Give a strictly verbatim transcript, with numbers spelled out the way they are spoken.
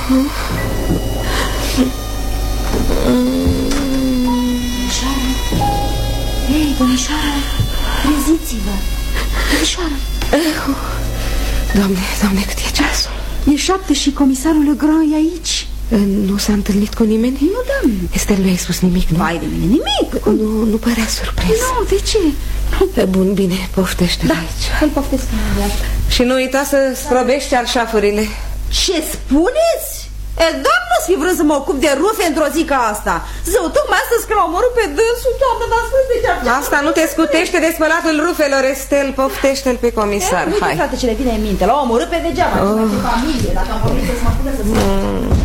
Domnișoară, ei, domnișoară, treziți-vă. Domnișoară. Doamne, doamne, cât e ceasul? E șapte și comisarul Legrand e aici. Nu s-a întâlnit cu nimeni? Nu, doamne. Esther, nu i-ai spus nimic, nu? Vai de mine, nimic. Nu, nu părea surprins. Nu, de ce? Bun, bine, poftește da, aici. îl poftesc imediat. Și nu uita să scrobești arșafurile. Ce spuneți? E, doamne, nu-ți fi vrut să mă ocup de rufe într-o zi ca asta. Zău, tocmai astăzi când l-au omorât pe dânsul, doamnă, dar spus de ce? Asta nu te scutește de spălatul rufelor, Estel. Poftește-l pe comisar. E, uite, hai. frate, ce le vine în minte. L-au omorât pe degeaba. Oh. Ce mai familie, dacă am vorbit să mă pună să spun. Mm.